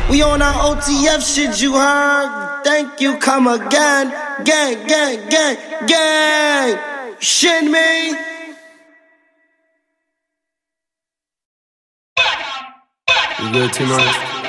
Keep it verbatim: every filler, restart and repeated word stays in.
We on our O T F shit, you heard? Thank you, come again. Gang, gang, gang, gang. Shit me. You good, T-Mark?